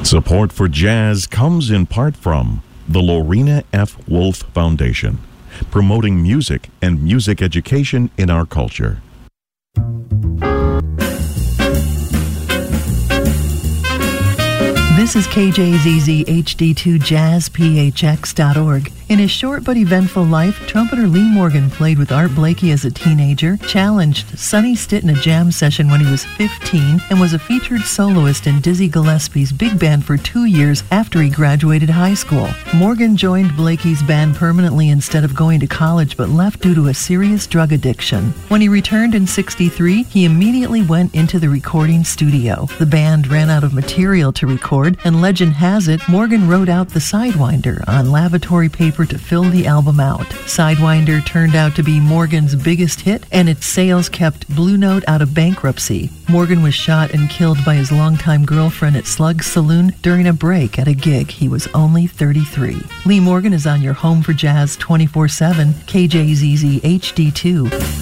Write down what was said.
Support for jazz comes in part from the Lorena F. Wolf Foundation, promoting music and music education in our culture. This is KJZZ HD2 Jazz PHX.org. In his short but eventful life, trumpeter Lee Morgan played with Art Blakey as a teenager, challenged Sonny Stitt in a jam session when he was 15, and was a featured soloist in Dizzy Gillespie's big band for 2 years after he graduated high school. Morgan joined Blakey's band permanently instead of going to college, but left due to a serious drug addiction. When he returned in '63, he immediately went into the recording studio. The band ran out of material to record, and legend has it, Morgan wrote out the Sidewinder on lavatory paper to fill the album out. Sidewinder turned out to be Morgan's biggest hit, and its sales kept Blue Note out of bankruptcy. Morgan was shot and killed by his longtime girlfriend at Slug's Saloon during a break at a gig. He was only 33. Lee Morgan is on your home for jazz 24/7, KJZZ HD2.